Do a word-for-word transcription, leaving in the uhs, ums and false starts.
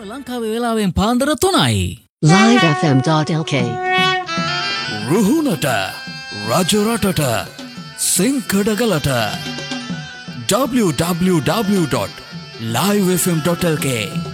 ලංකාවේ වෙලාවෙන් පාන්දර තුනයි. live f m dot l k රුහුණට රජරටට සිංකඩගලට w w w dot live f m dot l k